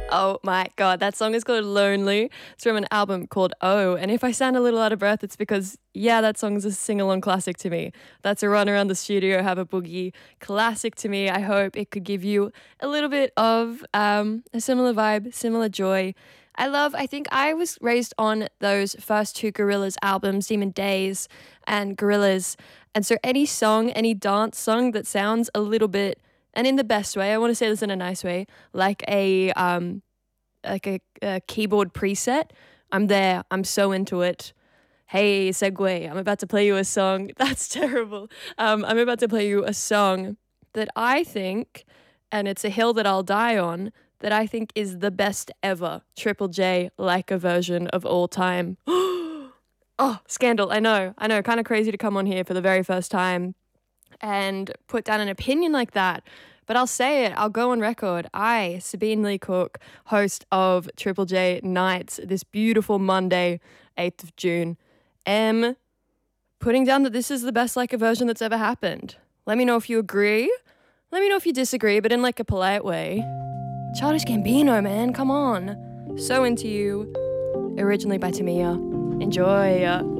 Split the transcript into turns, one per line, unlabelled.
Oh my god, that song is called Lonely. It's from an album called Oh, and if I sound a little out of breath, it's because, yeah, that song's a sing along classic to me. That's a run around the studio, have a boogie classic to me. I hope it could give you a little bit of a similar vibe, similar joy. I think I was raised on those first two Gorillaz albums, Demon Days and Gorillaz. And so any song, any dance song that sounds a little bit, and in the best way, I want to say this in a nice way, like a keyboard preset. I'm there. I'm so into it. Hey, segue. I'm about to play you a song. That's terrible. I'm about to play you a song that I think, and it's a hill that I'll die on, that I think is the best ever Triple J like a version of all time. Oh, scandal. I know. Kind of crazy to come on here for the very first time and put down an opinion like that. But I'll say it, I'll go on record. I, Sabine Lee Cook, host of Triple J Nights, this beautiful Monday, 8th of June, am putting down that this is the best like a version that's ever happened. Let me know if you agree. Let me know if you disagree, but in like a polite way. Childish Gambino, man, come on. So Into You, originally by Tamia. Enjoy.